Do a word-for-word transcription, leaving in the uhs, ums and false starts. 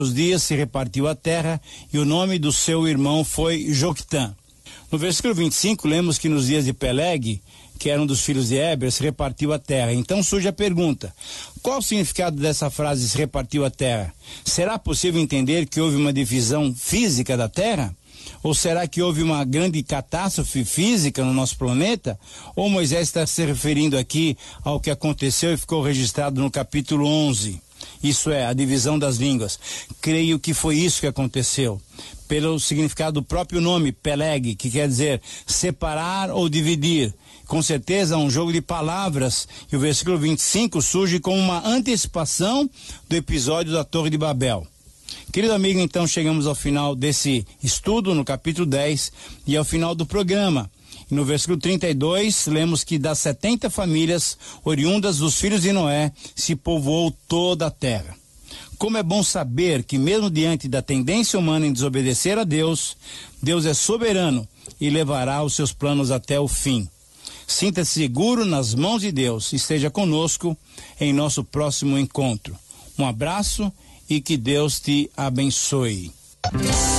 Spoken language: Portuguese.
Os dias se repartiu a terra e o nome do seu irmão foi Joctã. No versículo vinte e cinco, lemos que nos dias de Peleg, que era um dos filhos de Éber, se repartiu a terra. Então surge a pergunta: qual o significado dessa frase, se repartiu a terra? Será possível entender que houve uma divisão física da terra? Ou será que houve uma grande catástrofe física no nosso planeta? Ou Moisés está se referindo aqui ao que aconteceu e ficou registrado no capítulo onze? Isso é, a divisão das línguas. Creio que foi isso que aconteceu. Pelo significado do próprio nome, Peleg, que quer dizer separar ou dividir. Com certeza, um jogo de palavras. E o versículo vinte e cinco surge como uma antecipação do episódio da Torre de Babel. Querido amigo, então chegamos ao final desse estudo, no capítulo dez, e ao final do programa. E no versículo trinta e dois, lemos que das setenta famílias oriundas dos filhos de Noé, se povoou toda a terra. Como é bom saber que mesmo diante da tendência humana em desobedecer a Deus, Deus é soberano e levará os seus planos até o fim. Sinta-se seguro nas mãos de Deus e esteja conosco em nosso próximo encontro. Um abraço e que Deus te abençoe.